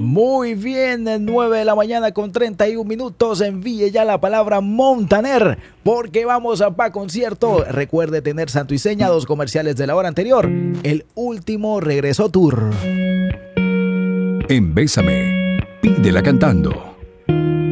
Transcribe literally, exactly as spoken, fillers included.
Muy bien, nueve de la mañana con treinta y un minutos. Envíe ya la palabra Montaner, porque vamos a pa concierto. Recuerde tener santo y seña, dos comerciales de la hora anterior. El último regreso tour. En Bésame, pídela cantando.